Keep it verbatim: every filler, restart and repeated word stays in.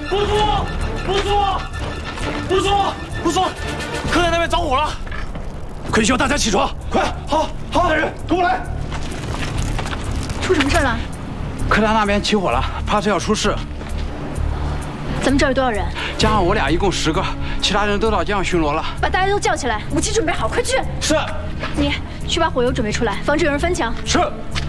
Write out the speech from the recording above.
不苏，不苏，不苏，不苏，客栈那边着火了，快叫大家起床！快，好，好，大人，跟我来。 出什么事了？ 客栈那边起火了，怕是要出事。 咱们这儿有多少人？ 加上我俩一共十个，其他人都到街上巡逻了。 把大家都叫起来，武器准备好，快去！ 是。 你去把火油准备出来，防止有人翻墙。 是。